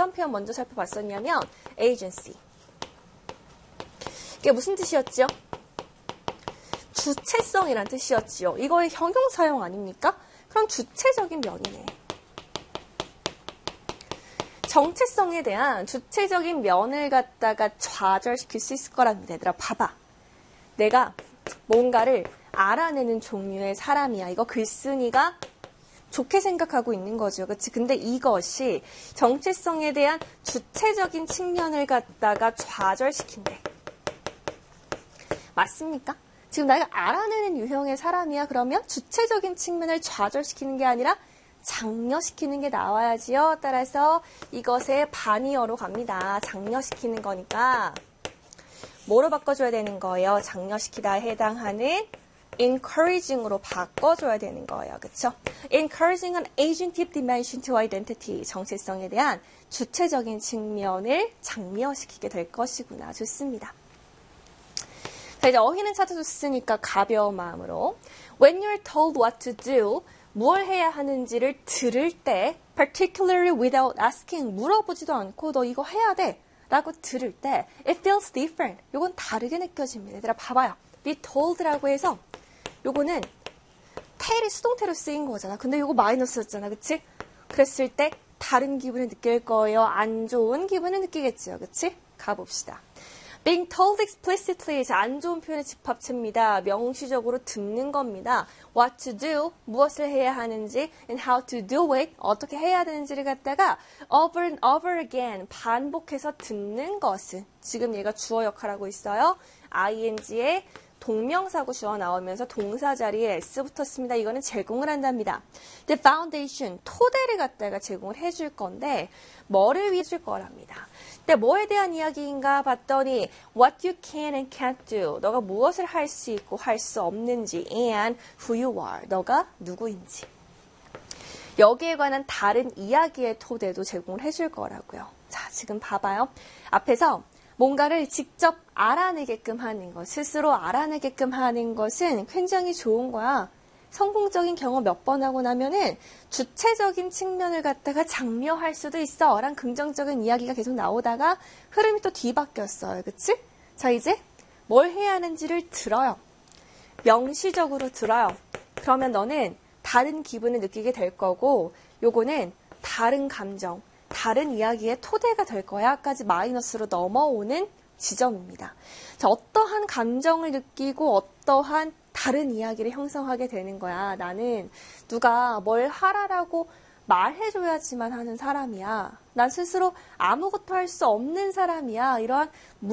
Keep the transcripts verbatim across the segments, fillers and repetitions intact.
어떤 표현 먼저 살펴봤었냐면 agency. 이게 무슨 뜻이었죠? 주체성이란 뜻이었지요. 이거의 형용사용 아닙니까? 그럼 주체적인 면이네. 정체성에 대한 주체적인 면을 갖다가 좌절시킬 수 있을 거랍니다. 얘들아, 봐봐. 내가 뭔가를 알아내는 종류의 사람이야. 이거 글쓴이가 좋게 생각하고 있는 거죠. 그렇지? 근데 이것이 정체성에 대한 주체적인 측면을 갖다가 좌절시킨대. 맞습니까? 지금 내가 알아내는 유형의 사람이야. 그러면 주체적인 측면을 좌절시키는 게 아니라 장려시키는 게 나와야지요. 따라서 이것의 반의어로 갑니다. 장려시키는 거니까 뭐로 바꿔줘야 되는 거예요? 장려시키다에 해당하는 encouraging으로 바꿔줘야 되는 거예요. 그쵸? encouraging an agentive dimension to identity. 정체성에 대한 주체적인 측면을 장려시키게 될 것이구나. 좋습니다. 자, 이제 어휘는 찾아줬으니까 가벼운 마음으로 when you're told what to do, 무엇을 해야 하는지를 들을 때 particularly without asking, 물어보지도 않고 너 이거 해야 돼 라고 들을 때 it feels different. 요건 다르게 느껴집니다. 얘들아 봐봐요. be told라고 해서 요거는 tell이 수동태로 쓰인 거잖아. 근데 요거 마이너스였잖아. 그치? 그랬을 때 다른 기분을 느낄 거예요. 안 좋은 기분을 느끼겠지요. 그치? 가봅시다. being told explicitly, 안 좋은 표현의 집합체입니다. 명시적으로 듣는 겁니다. what to do, 무엇을 해야 하는지, and how to do it, 어떻게 해야 되는지를 갖다가 over and over again, 반복해서 듣는 것은, 지금 얘가 주어 역할하고 있어요. ing의 동명사고 주어 나오면서 동사 자리에 s 붙었습니다. 이거는 제공을 한답니다. The foundation, 토대를 갖다가 제공을 해줄 건데 뭐를 위해 줄 거랍니다. 근데 뭐에 대한 이야기인가 봤더니 what you can and can't do, 너가 무엇을 할 수 있고 할 수 없는지, and who you are, 너가 누구인지. 여기에 관한 다른 이야기의 토대도 제공을 해줄 거라고요. 자, 지금 봐봐요. 앞에서 뭔가를 직접 알아내게끔 하는 것, 스스로 알아내게끔 하는 것은 굉장히 좋은 거야. 성공적인 경험 몇 번 하고 나면은 주체적인 측면을 갖다가 장려할 수도 있어. 라는 긍정적인 이야기가 계속 나오다가 흐름이 또 뒤바뀌었어요. 그치? 자, 이제 뭘 해야 하는지를 들어요. 명시적으로 들어요. 그러면 너는 다른 기분을 느끼게 될 거고 요거는 다른 감정, 다른 이야기의 토대가 될 거야. 까지 마이너스로 넘어오는 지점입니다. 자, 어떠한 감정을 느끼고 어떠한 다른 이야기를 형성하게 되는 거야. 나는 누가 뭘 하라라고 말해줘야지만 하는 사람이야. 난 스스로 아무것도 할 수 없는 사람이야. 이러한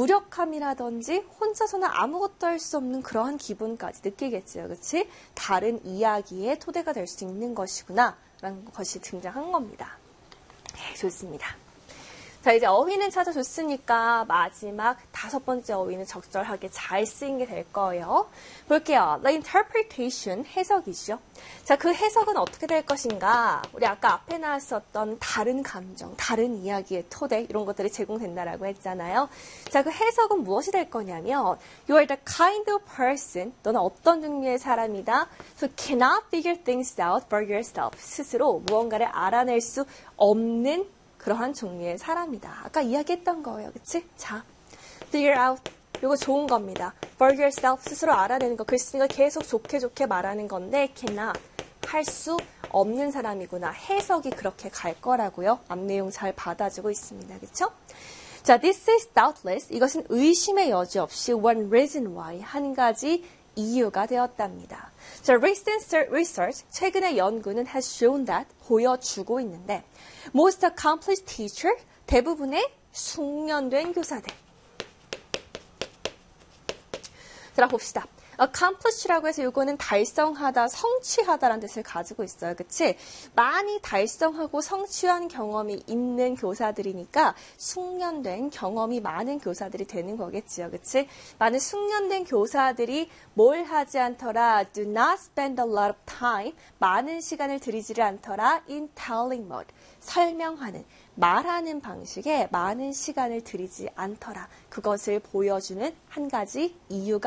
무력함이라든지 혼자서는 아무것도 할 수 없는 그러한 기분까지 느끼겠지요. 그렇지? 다른 이야기의 토대가 될 수 있는 것이구나 라는 것이 등장한 겁니다. 네, 좋습니다. 자, 이제 어휘는 찾아줬으니까 마지막 다섯 번째 어휘는 적절하게 잘 쓰인 게 될 거예요. 볼게요. The interpretation, 해석이죠. 자, 그 해석은 어떻게 될 것인가? 우리 아까 앞에 나왔었던 다른 감정, 다른 이야기의 토대 이런 것들이 제공된다라고 했잖아요. 자, 그 해석은 무엇이 될 거냐면 You are the kind of person, 너는 어떤 종류의 사람이다. who cannot figure things out for yourself. 스스로 무언가를 알아낼 수 없는 그러한 종류의 사람이다. 아까 이야기했던 거예요. 그치? 자, figure out. 이거 좋은 겁니다. for yourself. 스스로 알아내는 거. 글쓰니가 계속 좋게 좋게 말하는 건데 cannot. 할 수 없는 사람이구나. 해석이 그렇게 갈 거라고요. 앞 내용 잘 받아주고 있습니다. 그쵸? 자, this is doubtless. 이것은 의심의 여지 없이 one reason why. 한 가지 이유가 되었답니다. 자, recent research, 최근의 연구는 has shown that, 보여주고 있는데 most accomplished teacher, 대부분의 숙련된 교사들. 자, 봅시다. accomplish라고 해서 이거는 달성하다, 성취하다라는 뜻을 가지고 있어요. 그치? 많이 달성하고 성취한 경험이 있는 교사들이니까 숙련된 경험이 많은 교사들이 되는 거겠지요. 그치? 많은 숙련된 교사들이 뭘 하지 않더라? Do not spend a lot of time. 많은 시간을 들이지를 않더라. In telling mode. 설명하는, 말하는 방식에 많은 시간을 들이지 않더라. 그것을 보여주는 한 가지 이유가